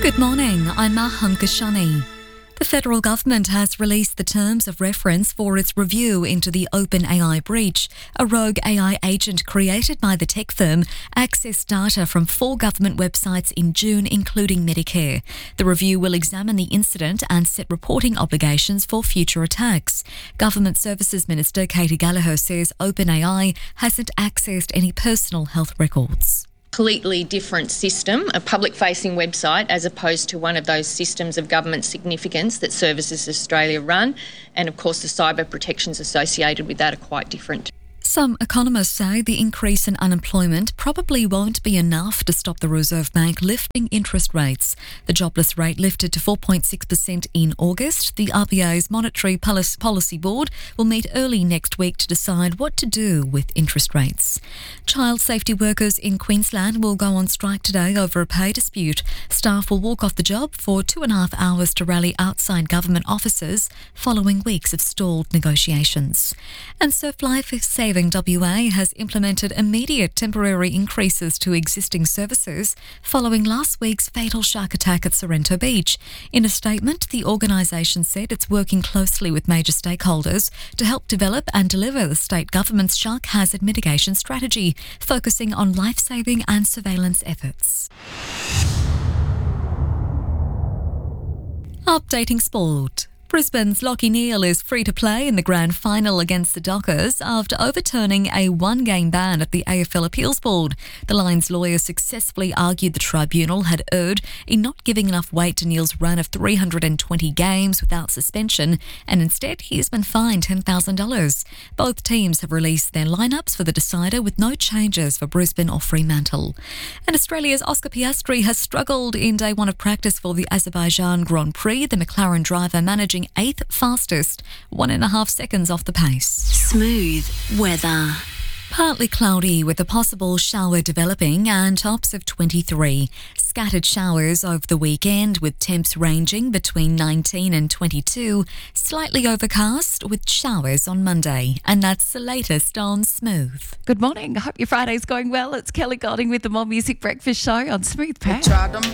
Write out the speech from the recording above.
Good morning, I'm Maham Kashani. The federal government has released the terms of reference for its review into the OpenAI breach. A rogue AI agent created by the tech firm accessed data from 4 government websites in June, including Medicare. The review will examine the incident and set reporting obligations for future attacks. Government Services Minister Katie Gallagher says OpenAI hasn't accessed any personal health records. Completely different system, a public-facing website, as opposed to one of those systems of government significance that Services Australia run. And of course, the cyber protections associated with that are quite different. Some economists say the increase in unemployment probably won't be enough to stop the Reserve Bank lifting interest rates. The jobless rate lifted to 4.6% in August. The RBA's Monetary Policy Board will meet early next week to decide what to do with interest rates. Child safety workers in Queensland will go on strike today over a pay dispute. Staff will walk off the job for 2.5 hours to rally outside government offices following weeks of stalled negotiations. And Surf Life Saving WA has implemented immediate temporary increases to existing services following last week's fatal shark attack at Sorrento Beach. In a statement, the organisation said it's working closely with major stakeholders to help develop and deliver the state government's shark hazard mitigation strategy, focusing on life-saving and surveillance efforts. Updating sport. Brisbane's Lachie Neale is free to play in the grand final against the Dockers after overturning a 1-game ban at the AFL Appeals Board. The Lions' lawyers successfully argued the tribunal had erred in not giving enough weight to Neale's run of 320 games without suspension, and instead he has been fined $10,000. Both teams have released their lineups for the decider with no changes for Brisbane or Fremantle. And Australia's Oscar Piastri has struggled in day 1 of practice for the Azerbaijan Grand Prix. The McLaren driver managing 8th fastest, 1.5 seconds off the pace. Smooth weather. Partly cloudy with a possible shower developing and tops of 23. Scattered showers over the weekend with temps ranging between 19 and 22. Slightly overcast with showers on Monday. And that's the latest on Smooth. Good morning. I hope your Friday's going well. It's Kelly Golding with the More Music Breakfast Show on Smooth Path.